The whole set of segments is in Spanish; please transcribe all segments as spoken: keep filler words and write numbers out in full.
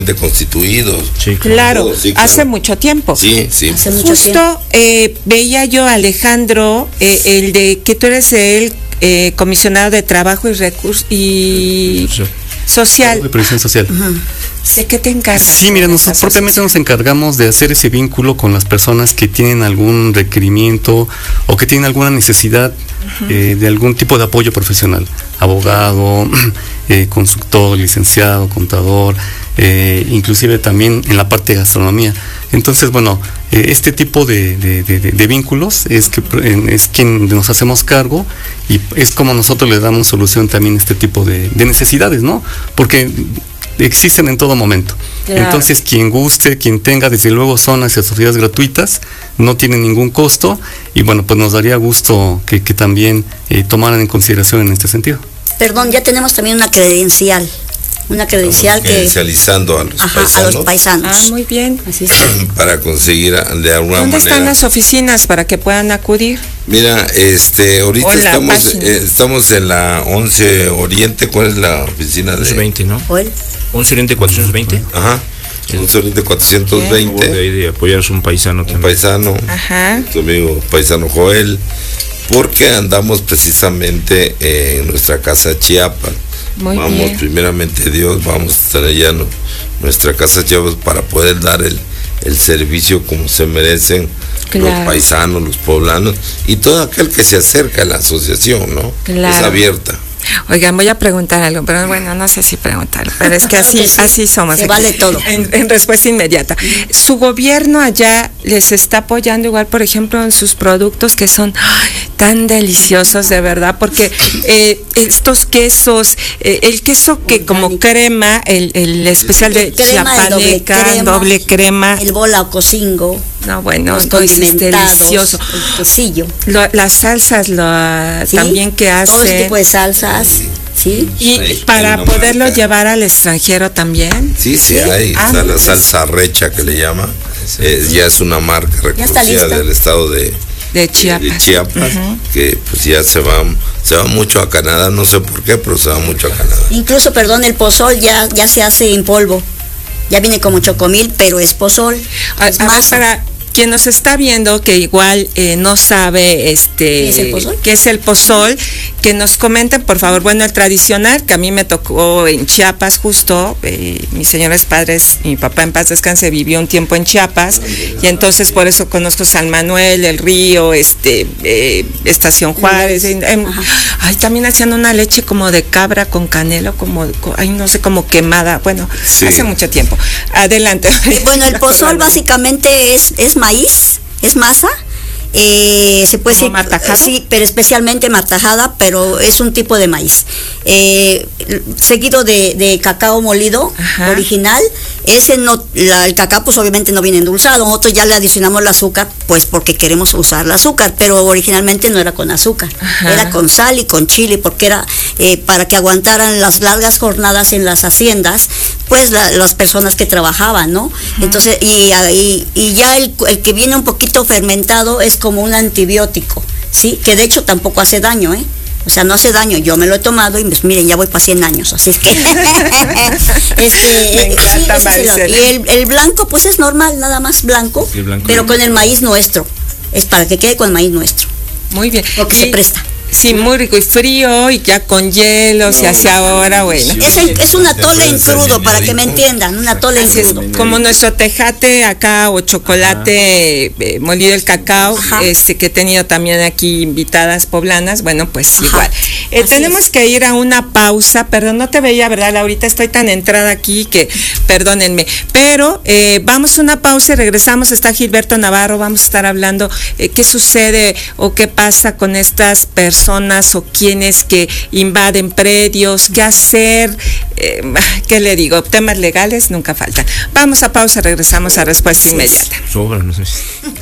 constituidos. Sí, claro, todo, sí, claro. Hace mucho tiempo. Sí, sí. Hace mucho Justo tiempo. eh, veía yo a Alejandro, eh, el de que tú eres el eh, comisionado de trabajo y recursos y Sí. social. De previsión social. Ajá. ¿De qué te encargas? Sí, mira, nosotros propiamente nos encargamos de hacer ese vínculo con las personas que tienen algún requerimiento o que tienen alguna necesidad eh, de algún tipo de apoyo profesional, abogado, eh, consultor, licenciado, contador, eh, inclusive también en la parte de gastronomía. Entonces, bueno, eh, este tipo de, de, de, de vínculos es que es quien nos hacemos cargo y es como nosotros le damos solución también a este tipo de, de necesidades, ¿no? Porque existen en todo momento. Claro. Entonces, quien guste, quien tenga, desde luego son asesorías gratuitas, no tienen ningún costo y bueno, pues nos daría gusto que, que también eh, tomaran en consideración en este sentido. Perdón, ya tenemos también una credencial. Una credencial que... Credencializando a los Ajá, paisanos. a los paisanos. Ah, muy bien. Así es. Para conseguir de alguna ¿Dónde manera. están las oficinas para que puedan acudir? Mira, este, ahorita O en la estamos, página. eh, estamos en la once Oriente. ¿Cuál es la oficina de? once veinte, ¿no? ¿Cuál? once Oriente cuatrocientos veinte. Ajá. once Oriente cuatrocientos De veinte. ahí de apoyar a un paisano Un también. paisano, Ajá. tu amigo paisano Joel, porque andamos precisamente eh, en nuestra casa Chiapas. Muy vamos, bien. primeramente Dios, vamos a tener ya no, nuestra casa Chiapas para poder dar el, el servicio como se merecen Claro. los paisanos, los poblanos y todo aquel que se acerca a la asociación, ¿no? Claro. Es abierta. Oigan, voy a preguntar algo, pero bueno, no sé si preguntarlo, pero es que Claro así, que sí. así somos. Se aquí. vale todo. En, en respuesta inmediata. ¿Su gobierno allá les está apoyando igual, por ejemplo, en sus productos que son ay, tan deliciosos, de verdad? Porque eh, estos quesos, eh, el queso que como Orgánico. crema, el, el especial de Crema, el doble chiapaneca, crema, doble crema, el bola o cocingo, no, bueno, los no, es condimentados, delicioso. el quesillo. Lo- las salsas lo, ¿sí? también que hacen. Todo ese tipo de salsas, ¿sí? Y Hay- para hay una poderlo marca. llevar al extranjero también. Sí, sí, Sí. hay. Ah, Está la pues. salsa recha que le llama. Eh, ya es una marca Ya está reconocida lista. del estado de, De Chiapas. de Chiapas, que pues ya se va, se va mucho a Canadá, no sé por qué, pero se va mucho a Canadá. Incluso, perdón, el pozol ya, ya se hace en polvo. Ya viene como chocomil, pero es pozol. A, es a ver, masa. para quien nos está viendo que igual eh, no sabe este ¿Qué es el pozol? qué es el pozol, que nos comenten por favor. Bueno, el tradicional que a mí me tocó en Chiapas justo, eh, mis señores padres, mi papá en paz descanse vivió un tiempo en Chiapas y entonces por eso conozco San Manuel, el río, este eh, Estación Juárez. En, en, ay, también hacían una leche como de cabra con canelo, como ay no sé, como quemada. Bueno, Sí. hace mucho tiempo. Adelante. Eh, bueno, el pozol básicamente es, es maíz, es masa. Eh, se puede ¿Como decir, martajada? sí, pero especialmente martajada, pero es un tipo de maíz. Eh, seguido de, de cacao molido, Ajá. original. Ese no, la- el cacao pues obviamente no viene endulzado. Nosotros ya le adicionamos el azúcar, pues porque queremos usar el azúcar, pero originalmente no era con azúcar, Ajá. era con sal y con chile, porque era eh, para que aguantaran las largas jornadas en las haciendas, pues la- las personas que trabajaban, ¿no? Entonces, y, y, y ya el, el que viene un poquito fermentado es como un antibiótico, ¿sí? Que de hecho tampoco hace daño, ¿eh? O sea, no hace daño, yo me lo he tomado y pues miren, ya voy para cien años, así es que... este, Me eh, encanta, ese es el- Maricela. y el, el blanco pues es normal, nada más blanco, Sí, blanco. pero con el maíz nuestro, es para que quede con el maíz nuestro, Muy bien. porque Y- se presta. Sí, muy rico y frío y ya con hielo, si hace ahora, bueno. Es, el- es un atole en puede ser crudo, bien para que me rico. entiendan, un atole en Así es, crudo. como nuestro tejate acá o chocolate eh, molido el cacao, Ajá. este que he tenido también aquí invitadas poblanas, bueno, pues Ajá. igual. Eh, Así tenemos es. que ir a una pausa, perdón, no te veía, ¿verdad? Ahorita estoy tan entrada aquí que perdónenme, pero eh, vamos a una pausa y regresamos. Está Gilberto Navarro, vamos a estar hablando eh, qué sucede o qué pasa con estas personas o quienes que invaden predios, qué hacer, eh, qué le digo, temas legales nunca faltan. Vamos a pausa, regresamos a respuesta inmediata. Sobra, no sé.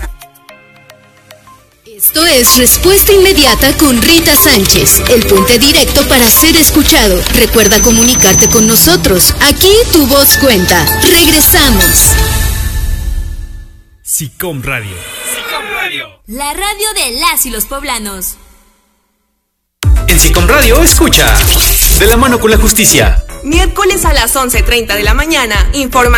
Esto es Respuesta Inmediata con Rita Sánchez, el puente directo para ser escuchado. Recuerda comunicarte con nosotros. Aquí tu voz cuenta. Regresamos. SICOM Radio. SICOM Radio. La radio de las y los poblanos. En SICOM Radio escucha De la mano con la justicia. Miércoles a las once treinta de la mañana, informa